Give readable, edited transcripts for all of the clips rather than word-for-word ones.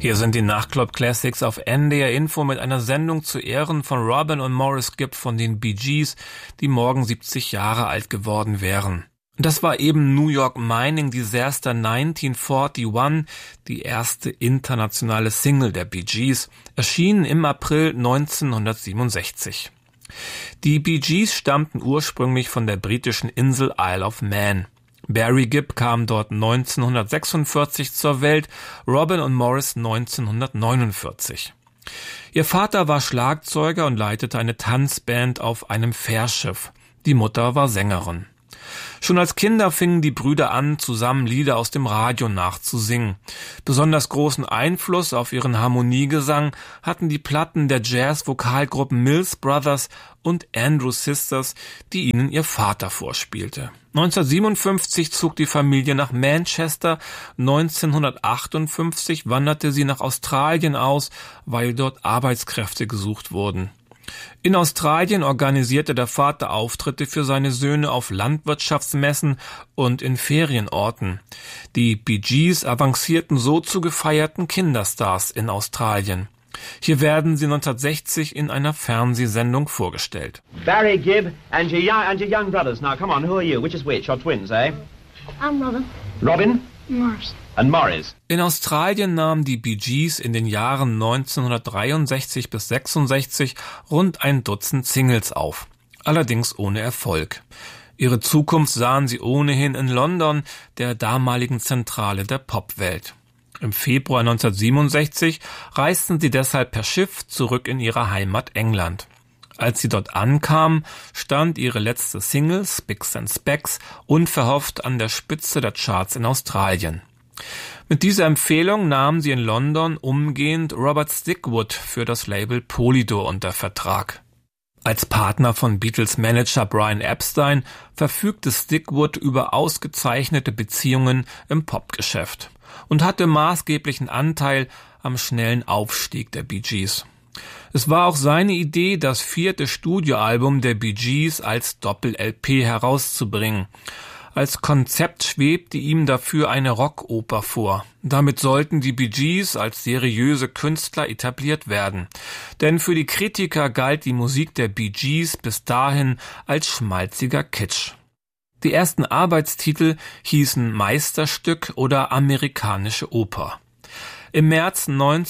Hier sind die Nachtclub Classics auf NDR Info mit einer Sendung zu Ehren von Robin und Maurice Gibb von den Bee Gees, die morgen 70 Jahre alt geworden wären. Und das war eben New York Mining Disaster 1941, die erste internationale Single der Bee Gees, erschienen im April 1967. Die Bee Gees stammten ursprünglich von der britischen Insel Isle of Man. Barry Gibb kam dort 1946 zur Welt, Robin und Maurice 1949. Ihr Vater war Schlagzeuger und leitete eine Tanzband auf einem Fährschiff. Die Mutter war Sängerin. Schon als Kinder fingen die Brüder an, zusammen Lieder aus dem Radio nachzusingen. Besonders großen Einfluss auf ihren Harmoniegesang hatten die Platten der Jazz-Vokalgruppen Mills Brothers und Andrew Sisters, die ihnen ihr Vater vorspielte. 1957 zog die Familie nach Manchester, 1958 wanderte sie nach Australien aus, weil dort Arbeitskräfte gesucht wurden. In Australien organisierte der Vater Auftritte für seine Söhne auf Landwirtschaftsmessen und in Ferienorten. Die Bee Gees avancierten so zu gefeierten Kinderstars in Australien. Hier werden sie 1960 in einer Fernsehsendung vorgestellt. Barry Gibb and your young brothers. Now, come on, who are you? Which is which? You're twins, eh? I'm Robin. Robin? Maurice. And Maurice. In Australien nahmen die Bee Gees in den Jahren 1963 bis 66 rund ein Dutzend Singles auf, allerdings ohne Erfolg. Ihre Zukunft sahen sie ohnehin in London, der damaligen Zentrale der Popwelt. Im Februar 1967 reisten sie deshalb per Schiff zurück in ihre Heimat England. Als sie dort ankamen, stand ihre letzte Single, Spicks and Specks, unverhofft an der Spitze der Charts in Australien. Mit dieser Empfehlung nahmen sie in London umgehend Robert Stigwood für das Label Polydor unter Vertrag. Als Partner von Beatles-Manager Brian Epstein verfügte Stigwood über ausgezeichnete Beziehungen im Popgeschäft und hatte maßgeblichen Anteil am schnellen Aufstieg der Bee Gees. Es war auch seine Idee, das 4. Studioalbum der Bee Gees als Doppel-LP herauszubringen. Als Konzept schwebte ihm dafür eine Rockoper vor. Damit sollten die Bee Gees als seriöse Künstler etabliert werden. Denn für die Kritiker galt die Musik der Bee Gees bis dahin als schmalziger Kitsch. Die ersten Arbeitstitel hießen Meisterstück oder amerikanische Oper. Im März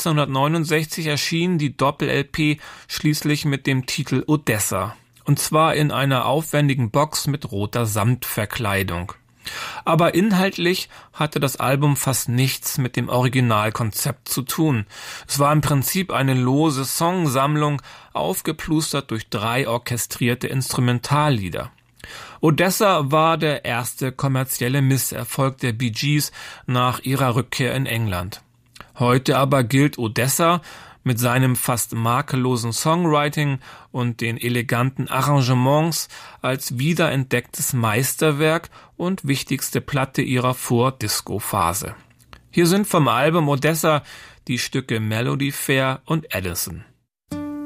1969 erschien die Doppel-LP schließlich mit dem Titel Odessa. Und zwar in einer aufwendigen Box mit roter Samtverkleidung. Aber inhaltlich hatte das Album fast nichts mit dem Originalkonzept zu tun. Es war im Prinzip eine lose Songsammlung, aufgeplustert durch 3 orchestrierte Instrumentallieder. Odessa war der erste kommerzielle Misserfolg der Bee Gees nach ihrer Rückkehr in England. Heute aber gilt Odessa mit seinem fast makellosen Songwriting und den eleganten Arrangements als wiederentdecktes Meisterwerk und wichtigste Platte ihrer Vor-Disco-Phase. Hier sind vom Album Odessa die Stücke Melody Fair und Edison.